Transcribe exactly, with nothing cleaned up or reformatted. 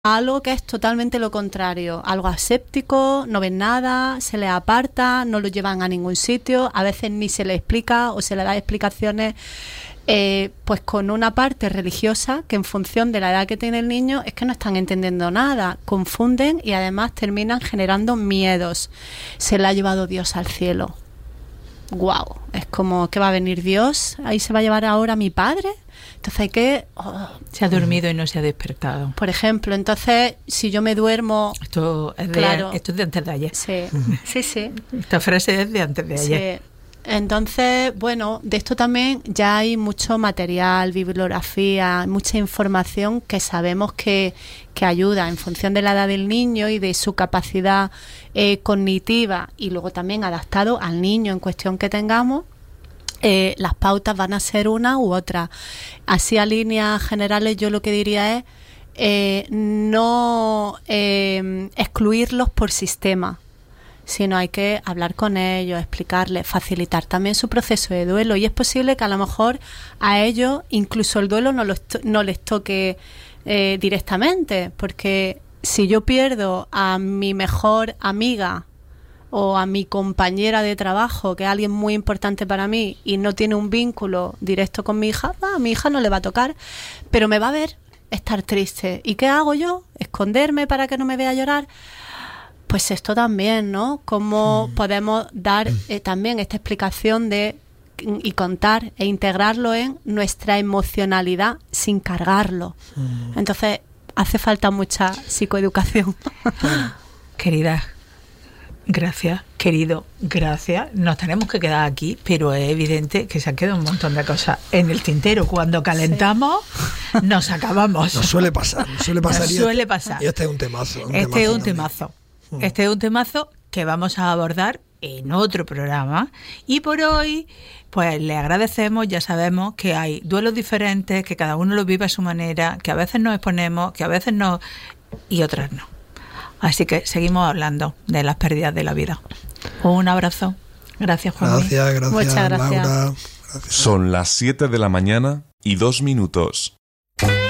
algo que es totalmente lo contrario, algo aséptico, no ven nada, se les aparta, no lo llevan a ningún sitio, a veces ni se les explica o se les da explicaciones eh, pues con una parte religiosa que en función de la edad que tiene el niño es que no están entendiendo nada, confunden y además terminan generando miedos. Se le ha llevado Dios al cielo. Guau, es como que va a venir Dios, ahí se va a llevar ahora a mi padre. Entonces hay que... Oh. Se ha dormido y no se ha despertado. Por ejemplo, entonces, si yo me duermo... Esto es de, claro, esto es de antes de ayer. Sí, sí, sí. Esta frase es de antes de ayer. Sí. Entonces, bueno, de esto también ya hay mucho material, bibliografía, mucha información que sabemos que, que ayuda en función de la edad del niño y de su capacidad eh, cognitiva y luego también adaptado al niño en cuestión que tengamos. Eh, las pautas van a ser una u otra. Así a líneas generales yo lo que diría es eh, no eh, excluirlos por sistema, sino hay que hablar con ellos, explicarles, facilitar también su proceso de duelo, y es posible que a lo mejor a ellos incluso el duelo no, los to- no les toque eh, directamente, porque si yo pierdo a mi mejor amiga o a mi compañera de trabajo, que es alguien muy importante para mí y no tiene un vínculo directo con mi hija, bah, a mi hija no le va a tocar, pero me va a ver estar triste. ¿Y qué hago yo? ¿Esconderme para que no me vea llorar? Pues esto también, ¿no? Cómo mm. podemos dar eh, también esta explicación de y contar e integrarlo en nuestra emocionalidad sin cargarlo. Mm. Entonces, hace falta mucha psicoeducación. Bueno, querida, gracias, querido, gracias. Nos tenemos que quedar aquí, pero es evidente que se han quedado un montón de cosas en el tintero. Cuando calentamos, sí. nos acabamos. Nos suele pasar, nos suele pasar. Nos y suele este, pasar. Y este es un temazo. Un este temazo es un también. temazo. Este es un temazo que vamos a abordar en otro programa. Y por hoy, pues le agradecemos. Ya sabemos que hay duelos diferentes, que cada uno lo vive a su manera, que a veces nos exponemos, que a veces no, y otras no. Así que seguimos hablando de las pérdidas de la vida. Un abrazo. Gracias, Juan. Gracias, gracias, Muchas gracias. Laura. Gracias. Son las siete de la mañana y dos minutos.